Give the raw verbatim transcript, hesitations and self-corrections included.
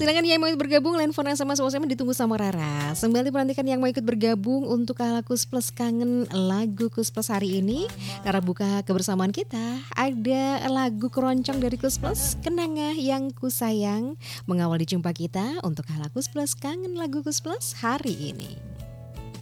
Silakan yang mau bergabung, line phone S M S WhatsApp ditunggu sama Rara. Sembali menantikan yang mau ikut bergabung untuk Kahala Kus Plus kangen lagu Kus Plus hari ini. Rara buka kebersamaan kita. Ada lagu keroncong dari Kus Plus, Kenanga yang Ku Sayang, mengawali jumpa kita untuk Kahala Kus Plus kangen lagu Kus Plus hari ini.